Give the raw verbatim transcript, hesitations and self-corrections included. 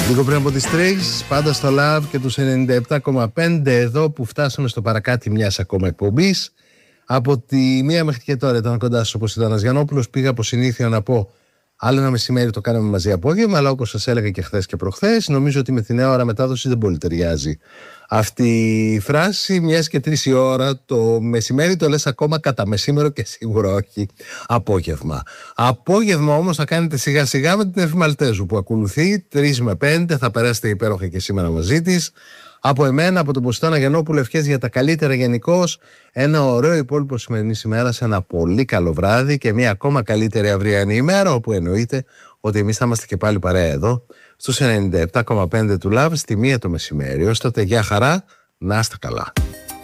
Λίγο πριν από τις τρεις, πάντα στο Love και τους ενενήντα επτά κόμμα πέντε, εδώ που φτάσαμε στο παρακάτι μιας ακόμα εκπομπής. Από τη μία μέχρι και τώρα ήταν κοντά σας όπως ήταν ο Γιαννόπουλος. Πήγα από συνήθεια να πω άλλο ένα μεσημέρι το κάναμε μαζί απόγευμα, αλλά όπως σας έλεγα και χθες και προχθές, νομίζω ότι με τη νέα ώρα μετάδοση δεν πολύ ταιριάζει αυτή η φράση. Μιας και τρεις η ώρα το μεσημέρι το λες ακόμα κατά μεσήμερο και σίγουρα όχι απόγευμα. Απόγευμα όμως θα κάνετε σιγά σιγά με την Εφημαλτέζου που ακολουθεί τρεις με πέντε, θα περάσετε υπέροχα και σήμερα μαζί της. Από εμένα, από τον Ποστάνα Γιαννόπουλο, ευχές για τα καλύτερα γενικώς. Ένα ωραίο υπόλοιπο σημερινής ημέρας, ένα πολύ καλό βράδυ και μια ακόμα καλύτερη αυριανή ημέρα, όπου εννοείται ότι εμείς θα είμαστε και πάλι παρέα εδώ στους ενενήντα επτά κόμμα πέντε του Love στη μία το μεσημέρι. Ως τότε, γεια χαρά, να είστε καλά.